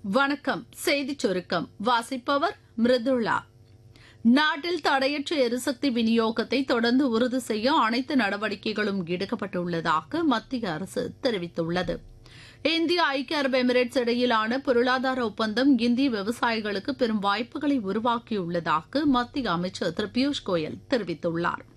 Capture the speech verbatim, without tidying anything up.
வணக்கம். செய்திச் சுருக்கம் வாசிப்பவர் மிருதுளா. நாட்டில் தடையற்ற எரிசக்தி விநியோகத்தை தொடர்ந்து உறுதி செய்ய அனைத்து நடவடிக்கைகளும் எடுக்கப்பட்டுள்ளதாக மத்திய அரசு தெரிவித்துள்ளது. இந்திய ஐக்கிய அரபு எமிரேட்ஸ் இடையிலான பொருளாதார ஒப்பந்தம் இந்திய விவசாயிகளுக்கு பெரும் வாய்ப்புகளை உருவாக்கியுள்ளதாக மத்திய அமைச்சர் திரு பியூஷ் கோயல் தெரிவித்துள்ளார்.